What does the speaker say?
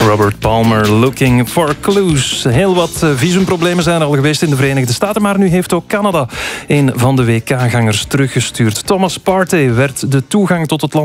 Robert Palmer, Looking for Clues. Heel wat visumproblemen zijn er al geweest in de Verenigde Staten, maar nu heeft ook Canada een van de WK-gangers teruggestuurd. Thomas Partey werd de toegang tot het land